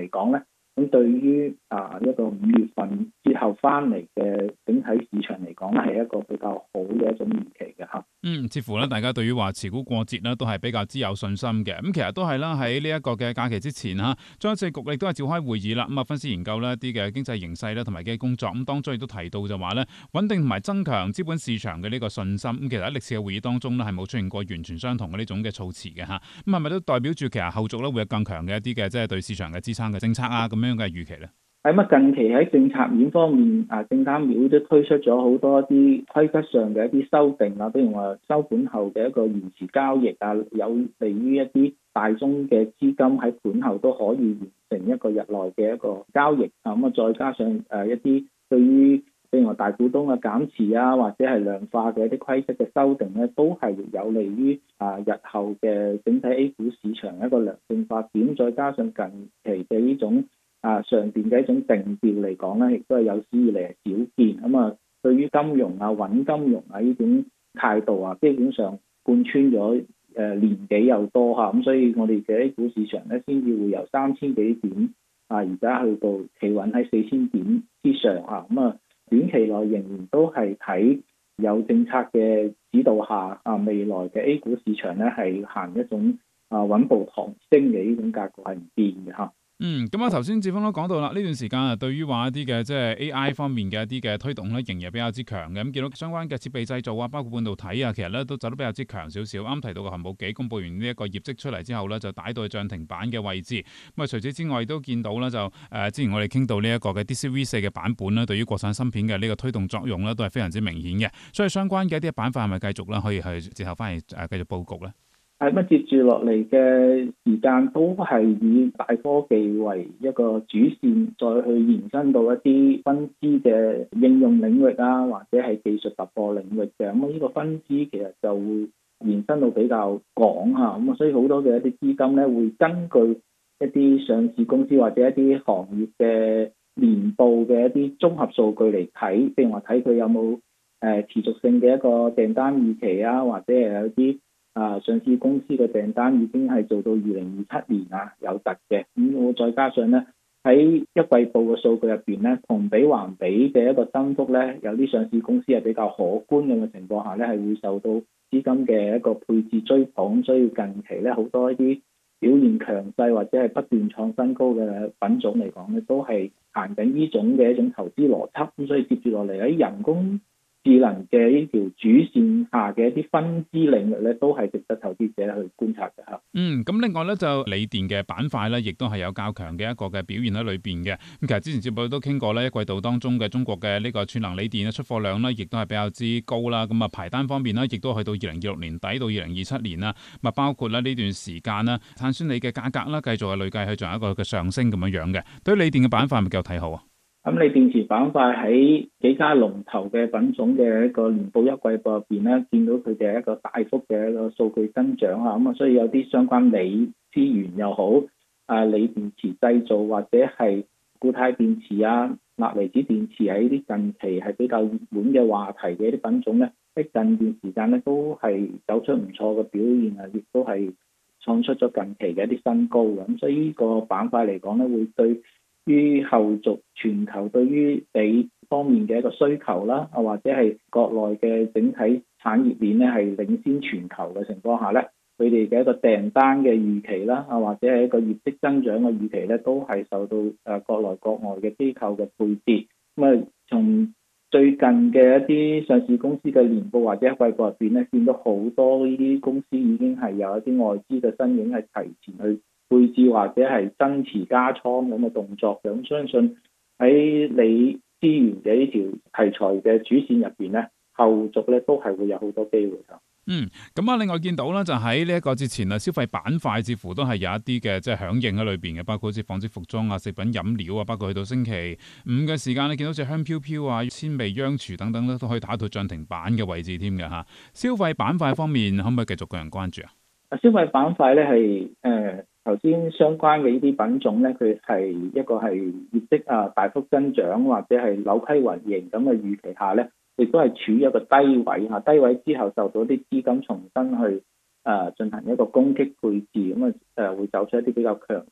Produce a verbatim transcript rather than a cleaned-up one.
嚟講咧，咁對於啊一個五月份之後翻嚟嘅整體市場嚟講咧，係一個比較好嘅一種預期嘅嚇。 嗯，似乎咧，大家對於話持股過節咧，都係比較之有信心嘅。咁其實都係啦，喺呢一個嘅假期之前嚇，中央政治局亦都係召開會議啦。咁啊，分析研究呢一啲嘅經濟形勢咧，同埋嘅工作。咁當中亦都提到就話咧，穩定同埋增強資本市場嘅呢個信心。咁其實喺歷史嘅會議當中呢，係冇出現過完全相同嘅呢種嘅措辭嘅嚇。咁係咪都代表住其實後續咧會有更強嘅一啲嘅即係對市場嘅支撐嘅政策啊咁樣嘅預期咧？ 係咁近期喺政策面方面，啊證監會都推出咗好多啲規則上嘅一啲修訂啊，比如話收盤後嘅一個延遲交易啊，有利於一啲大宗嘅資金喺盤後都可以完成一個日內嘅一個交易啊。咁啊，再加上誒一啲對於譬如話大股東嘅減持啊，或者係量化嘅一啲規則嘅修訂咧，都係有利於啊日後嘅整體 A 股市場一個良性發展。再加上近期嘅呢種啊，上邊嘅一種定調嚟講咧，亦都係有史以嚟係少見。咁啊，對於金融啊、穩金融啊呢種態度啊，基本上貫穿咗誒年幾又多嚇。咁所以我哋嘅 A 股市場咧，先至會由三千幾點啊，而家去到企穩喺四千點之上嚇。咁啊，短期內仍然都係睇有政策嘅指導下啊，未來嘅 A 股市場咧係行一種啊穩步抬升嘅呢種格局係唔變嘅嚇。 嗯，咁啊，頭先志峰都講到啦，呢段時間啊，對於話一啲嘅即係 A I 方面嘅一啲嘅推動咧，仍然比較之強嘅。咁見到相關嘅設備製造啊，包括半導體啊，其實咧都走得比較之強少少。啱提到嘅寒武紀公佈完呢一個業績出嚟之後咧，就帶到去漲停板嘅位置。咁啊，除此之外，亦都見到咧就誒、呃，之前我哋傾到呢一個嘅 D C V 四嘅版本咧，對於國產芯片嘅呢個推動作用咧，都係非常之明顯嘅。所以相關嘅一啲板塊係咪繼續咧可以去之後翻嚟誒繼續佈局咧？ 係乜接住落嚟嘅時間都係以大科技為一個主線，再去延伸到一啲分支嘅應用領域啊，或者係技術突破領域嘅。咁呢個分支其實就會延伸到比較廣嚇。咁啊，所以好多嘅一啲資金咧，會根據一啲上市公司或者一啲行業嘅年報嘅一啲綜合數據嚟睇，譬如話睇佢有冇誒持續性嘅一個訂單預期啊，或者係有啲啊！上市公司嘅訂單已經係做到二零二七年啊，有突嘅。咁我再加上咧喺一季報嘅數據入邊咧，同比環比嘅一個增幅咧，有啲上市公司係比較可觀咁嘅情況下咧，係會受到資金嘅一個配置追捧。所以近期咧好多一啲表現強勢或者係不斷創新高嘅品種嚟講咧，都係行緊呢種嘅一種投資邏輯。咁所以接住落嚟喺人工智能嘅呢條主線下嘅一啲分支領域咧，都係值得投資者去觀察嘅嚇。 嗯，咁另外咧就鋰電嘅板塊咧，亦都係有較強嘅一個嘅表現喺裏邊嘅。咁其實之前節目都傾過咧，一季度當中嘅中國嘅呢個儲能鋰電嘅出貨量咧，亦都係比較之高啦。咁啊排單方面咧，亦都去到二零二六年底到二零二七年啦。咁啊包括咧呢段時間啦，碳酸鋰嘅價格啦，繼續係累計去仲有一個嘅上升咁樣樣嘅。對於鋰電嘅板塊，係咪繼續睇好啊？ 咁你電池板塊喺幾家龍頭嘅品種嘅一個年報一季報入邊咧，見到佢哋一個大幅嘅一個數據增長啊，咁啊，所以有啲相關鋰資源又好，啊鋰電池製造或者係固態電池啊、鈉離子電池喺啲近期係比較熱門嘅話題嘅一啲品種咧，喺近段時間咧都係走出唔錯嘅表現啊，亦都係創出咗近期嘅一啲新高嘅。咁所以呢個板塊嚟講咧，會對於後續全球對於鋰方面嘅一個需求啦，啊或者係國內嘅整體產業鏈咧係領先全球嘅情況下咧，佢哋嘅一個訂單嘅預期啦，啊或者係一個業績增長嘅預期咧，都係受到誒國內國外嘅機構嘅配置。咁啊，從最近嘅一啲上市公司嘅年報或者一季報入邊咧，見到好多呢啲公司已經係有一啲外資嘅身影係提前去配置或者係增持加倉咁嘅動作嘅。咁相信喺鋰資源嘅呢條題材嘅主線入邊咧，後續咧都係會有好多機會嘅。 嗯，咁啊，另外見到咧就喺呢一個節前啊，消費板塊似乎都係有一啲嘅即係響應喺裏邊嘅，包括好似紡織服裝啊、食品飲料啊，包括去到星期五嘅時間，你見到隻香飄飄啊、千味央廚等等咧，都可以打到漲停板嘅位置添嘅嚇。消費板塊方面，可唔可以繼續個人關注啊？ 消費板塊咧係誒頭先相關嘅呢啲品種咧，佢係一個係業績啊大幅增長或者係扭虧為盈咁嘅預期下咧，亦都係處於一個低位嚇，低位之後受到啲資金重新去誒進行一個攻擊配置，咁啊誒會走出一啲比較強